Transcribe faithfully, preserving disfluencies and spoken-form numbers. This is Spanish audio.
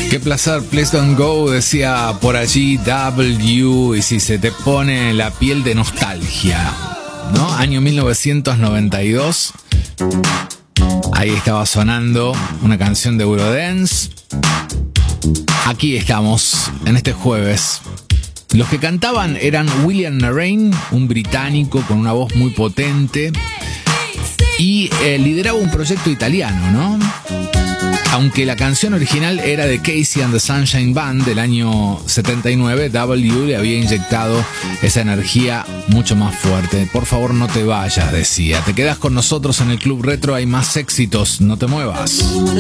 Qué placer, please don't go, decía por allí W, y si se te pone la piel de nostalgia, ¿no? Año mil novecientos noventa y dos. Ahí estaba sonando una canción de Eurodance. Aquí estamos, en este jueves. Los que cantaban eran William Narain, un británico con una voz muy potente, y eh, lideraba un proyecto italiano, ¿no? Aunque la canción original era de Casey and the Sunshine Band del año setenta y nueve, W le había inyectado esa energía mucho más fuerte. Por favor, no te vayas, decía. Te quedas con nosotros en el Club Retro, hay más éxitos, no te muevas.